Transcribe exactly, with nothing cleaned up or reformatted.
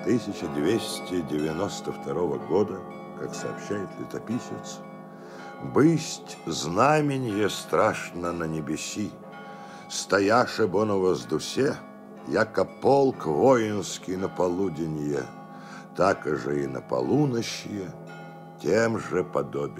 тысяча двести девяносто второго года, как сообщает летописец, «Бысть знаменье страшно на небеси, стояше бо на воздусе, яко полк воинский на полуденье, так же и на полунощье, тем же подобие».